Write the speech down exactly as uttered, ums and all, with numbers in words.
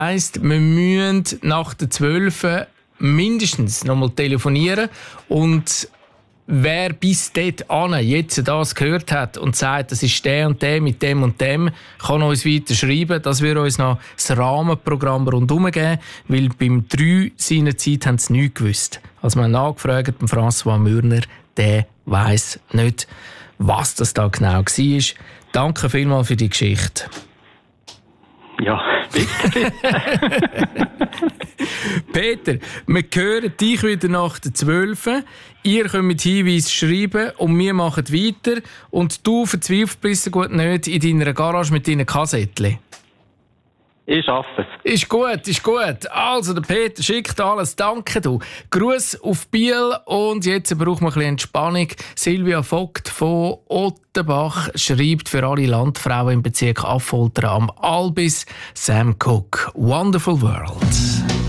heisst, wir müssen nach der zwölf mindestens noch mal telefonieren und wer bis dort an jetzt das gehört hat und sagt, das ist der und der mit dem und dem, kann uns weiter schreiben, dass wir uns noch das Rahmenprogramm rundherum geben, weil beim drei seiner Zeit haben sie nichts gewusst. Also wir haben nachgefragt, beim François Mürner, der weiss nicht, was das da genau war. Danke vielmals für die Geschichte. Ja, bitte. Peter, wir hören dich wieder nach der zwölf. Ihr könnt mit Hinweisen schreiben und wir machen weiter. Und du verzweifelst bis gut nicht in deiner Garage mit deinen Kassettchen. Ich schaffe es. Ist gut, ist gut. Also, der Peter schickt alles. Danke, du. Gruß auf Biel. Und jetzt brauchen wir ein bisschen Entspannung. Silvia Vogt von Ottenbach schreibt für alle Landfrauen im Bezirk Affoltern am Albis. Sam Cooke, Wonderful World.